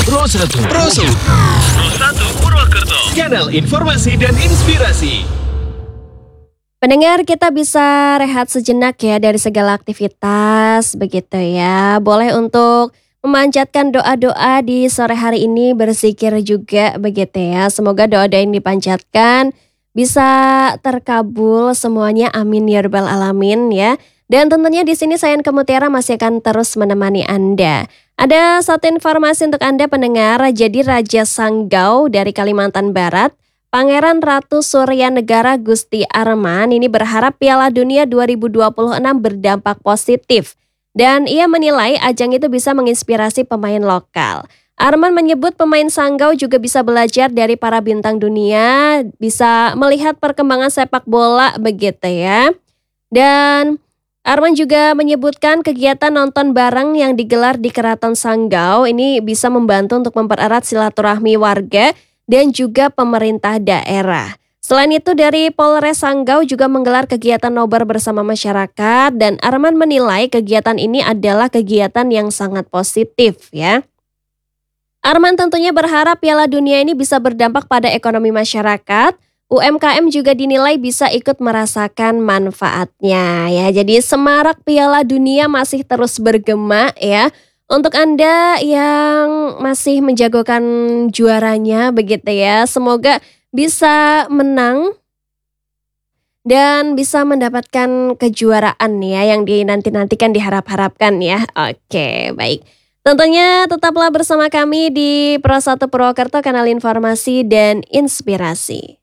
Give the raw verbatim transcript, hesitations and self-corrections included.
Pro satu. Pro satu. Pro satu Purwokerto. Channel informasi dan inspirasi. Pendengar, kita bisa rehat sejenak ya dari segala aktivitas begitu ya. Boleh untuk memanjatkan doa-doa di sore hari ini, berzikir juga begitu ya. Semoga doa-doa yang dipanjatkan bisa terkabul semuanya, amin ya rabbal alamin ya. Dan tentunya di sini Sayan Kemutiara masih akan terus menemani Anda. Ada satu informasi untuk Anda pendengar, jadi Raja Sanggau dari Kalimantan Barat, Pangeran Ratu Surya Negara Gusti Arman ini berharap Piala Dunia dua ribu dua puluh enam berdampak positif. Dan ia menilai ajang itu bisa menginspirasi pemain lokal. Arman menyebut pemain Sanggau juga bisa belajar dari para bintang dunia, bisa melihat perkembangan sepak bola begitu ya. Dan Arman juga menyebutkan kegiatan nonton bareng yang digelar di Keraton Sanggau ini bisa membantu untuk mempererat silaturahmi warga dan juga pemerintah daerah. Selain itu dari Polres Sanggau juga menggelar kegiatan nobar bersama masyarakat dan Arman menilai kegiatan ini adalah kegiatan yang sangat positif ya. Arman tentunya berharap Piala Dunia ini bisa berdampak pada ekonomi masyarakat. U M K M juga dinilai bisa ikut merasakan manfaatnya ya. Jadi semarak Piala Dunia masih terus bergema ya. Untuk Anda yang masih menjagokan juaranya begitu ya, semoga bisa menang dan bisa mendapatkan kejuaraan ya yang dinanti-nantikan, diharap-harapkan ya. Oke, baik. Tentunya tetaplah bersama kami di Pro satu Purwokerto, kanal informasi dan inspirasi.